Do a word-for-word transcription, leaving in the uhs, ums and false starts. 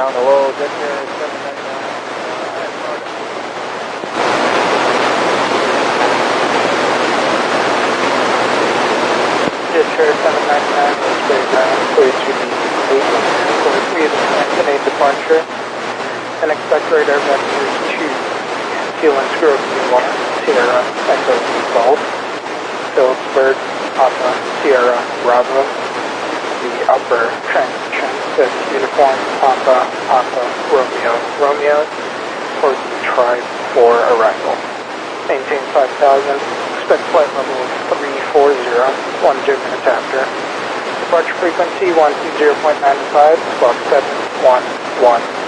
ground, hello, Victor seven nine nine. Victor seven nine nine, straight ground, clear to the eight for three and eight departure, and expect radar vectors to fuel and screw up one, Sierra Echo Golf, Phillipsburg, Papa, Sierra Bravo, the upper transition is uniform Papa, Papa, Romeo, Romeo, for the tribe for arrival. Maintain five thousand, expect flight level of three four zero, one zero minutes after. Departure frequency one two zero point nine five, squawk seven one one.